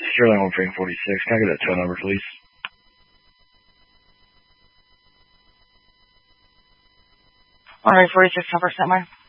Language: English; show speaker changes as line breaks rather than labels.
Sterling 1 Frank 46. Can I get that tow number, please?
146, 10% more.